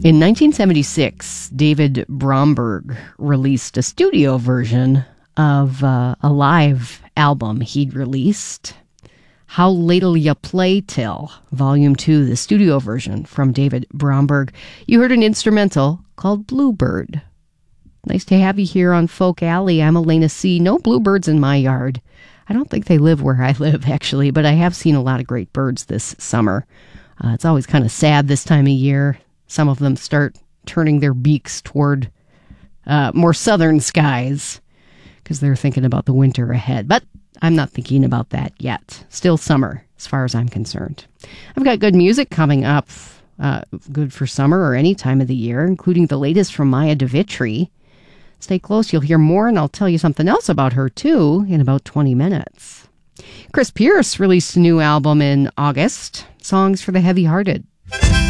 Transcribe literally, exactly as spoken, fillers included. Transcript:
In nineteen seventy-six, David Bromberg released a studio version of uh, a live album he'd released, How Late'll Ya Play Till, Volume two, the studio version from David Bromberg. You heard an instrumental called Bluebird. Nice to have you here on Folk Alley. I'm Elena C. No bluebirds in my yard. I don't think they live where I live, actually, but I have seen a lot of great birds this summer. Uh, it's always kind of sad this time of year. Some of them start turning their beaks toward uh, more southern skies because they're thinking about the winter ahead. But I'm not thinking about that yet. Still summer, as far as I'm concerned. I've got good music coming up, uh, good for summer or any time of the year, including the latest from Maya DeVitri. Stay close, you'll hear more, and I'll tell you something else about her, too, in about twenty minutes. Chris Pierce released a new album in August, Songs for the Heavy-Hearted.